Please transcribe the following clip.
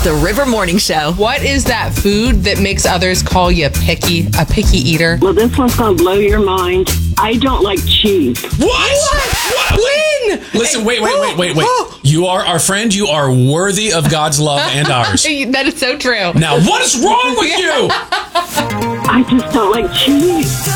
The River Morning Show. What is that food that makes others call you a picky eater? Well, this one's going to blow your mind. I don't like cheese. What? Win! Listen, wait. You are our friend. You are worthy of God's love and ours. That is so true. Now, what is wrong with you? I just don't like cheese.